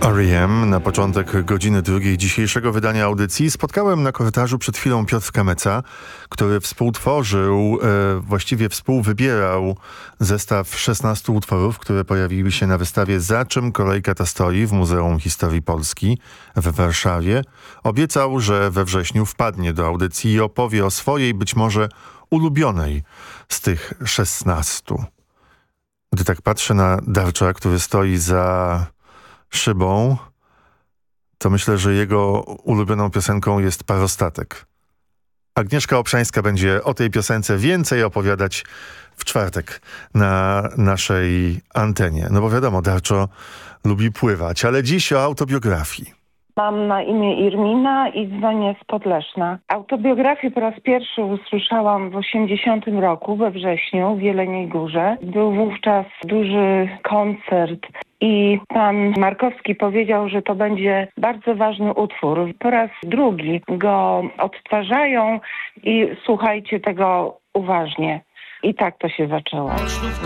R.E.M. na początek godziny drugiej dzisiejszego wydania audycji. Spotkałem na korytarzu przed chwilą Piotrka Meca, który współtworzył, właściwie współwybierał zestaw 16 utworów, które pojawiły się na wystawie Za czym kolejka ta stoi w Muzeum Historii Polski w Warszawie. Obiecał, że we wrześniu wpadnie do audycji i opowie o swojej, być może ulubionej z tych 16. Gdy tak patrzę na Darcza, który stoi za szybą, to myślę, że jego ulubioną piosenką jest Parostatek. Agnieszka Obszańska będzie o tej piosence więcej opowiadać w czwartek na naszej antenie. No bo wiadomo, Darczo lubi pływać, ale dziś o autobiografii. Mam na imię Irmina i dzwonię z Podleszna. Autobiografię po raz pierwszy usłyszałam w 80 roku, we wrześniu, w Jeleniej Górze. Był wówczas duży koncert i pan Markowski powiedział, że to będzie bardzo ważny utwór. Po raz drugi go odtwarzają i słuchajcie tego uważnie. I tak to się zaczęło.